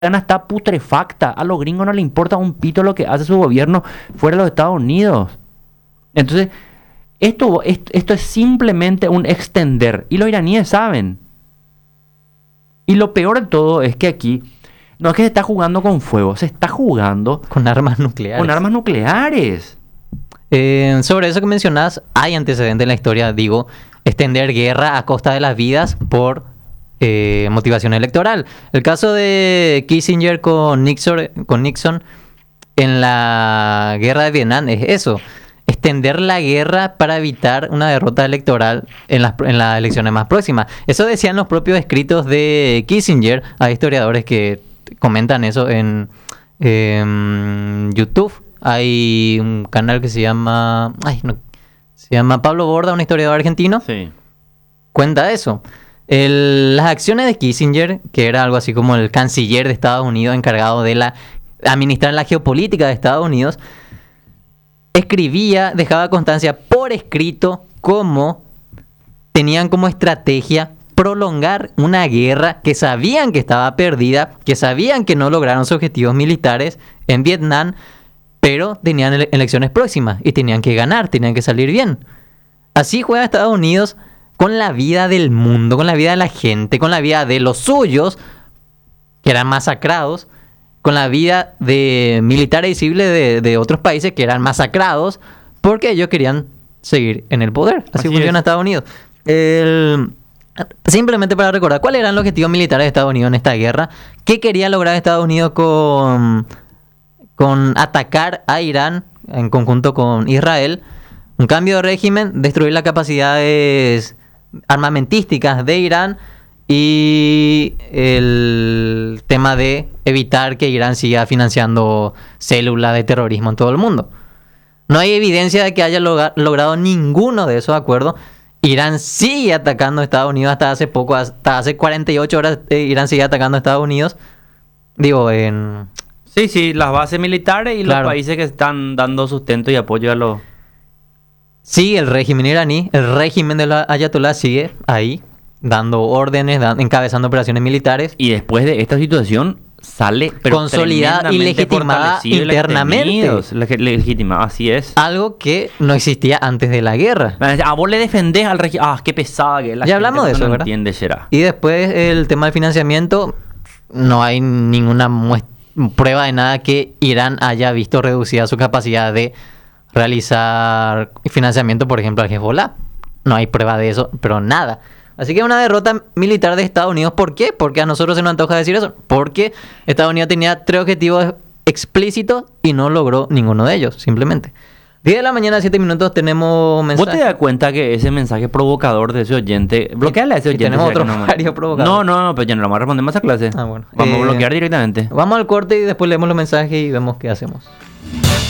está putrefacta. A los gringos no le importa un pito lo que hace su gobierno fuera de los Estados Unidos. Entonces, esto es simplemente un extender. Y los iraníes saben. Y lo peor de todo es que aquí no es que se está jugando con fuego, se está jugando con armas nucleares. Con armas nucleares. Sobre eso que mencionas, hay antecedentes en la historia, digo, extender guerra a costa de las vidas por motivación electoral. El caso de Kissinger con Nixon en la guerra de Vietnam es eso. Extender la guerra para evitar una derrota electoral en las elecciones más próximas. Eso decían los propios escritos de Kissinger. Hay historiadores que comentan eso en YouTube. Hay un canal que se llama Pablo Borda, un historiador argentino. Sí. Cuenta eso. Las acciones de Kissinger, que era algo así como el canciller de Estados Unidos encargado de administrar la geopolítica de Estados Unidos, dejaba constancia por escrito cómo tenían como estrategia prolongar una guerra que sabían que estaba perdida, que sabían que no lograron sus objetivos militares en Vietnam, pero tenían elecciones próximas y tenían que ganar, tenían que salir bien. Así juega Estados Unidos con la vida del mundo, con la vida de la gente, con la vida de los suyos, que eran masacrados, con la vida de militares y civiles de otros países que eran masacrados porque ellos querían seguir en el poder. Así funciona Estados Unidos. Simplemente para recordar, ¿cuáles eran los objetivos militares de Estados Unidos en esta guerra? ¿Qué quería lograr Estados Unidos con atacar a Irán en conjunto con Israel? Un cambio de régimen, destruir las capacidades armamentísticas de Irán y el tema de evitar que Irán siga financiando células de terrorismo en todo el mundo. No hay evidencia de que haya logrado ninguno de esos acuerdos. Irán sigue atacando a Estados Unidos hasta hace poco, hasta hace 48 horas Irán sigue atacando a Estados Unidos. Sí, las bases militares y claro, los países que están dando sustento y apoyo a los... Sí, el régimen iraní, el régimen de la Ayatollah sigue ahí, dando órdenes, encabezando operaciones militares. Y después de esta situación sale consolidada y legitimada internamente. Legitimada, así es. Algo que no existía antes de la guerra. Vos le defendés al régimen. Qué pesada que es la ya hablamos de eso, no ¿verdad? Entiende, será. Y después el tema del financiamiento, no hay ninguna prueba de nada que Irán haya visto reducida su capacidad de realizar financiamiento, por ejemplo, al Hezbollah. No hay prueba de eso, pero nada. Así que una derrota militar de Estados Unidos. ¿Por qué? Porque a nosotros se nos antoja decir eso. Porque Estados Unidos tenía 3 objetivos explícitos y no logró ninguno de ellos, simplemente. 10 de la mañana, 7 minutos, tenemos mensaje. ¿Vos te das cuenta que ese mensaje provocador de ese oyente... Bloqueale a ese oyente. Tenemos otro varios provocadores. No, pero ya no lo vamos a responder más a clase. Bueno. Vamos a bloquear directamente. Vamos al corte y después leemos los mensajes y vemos qué hacemos.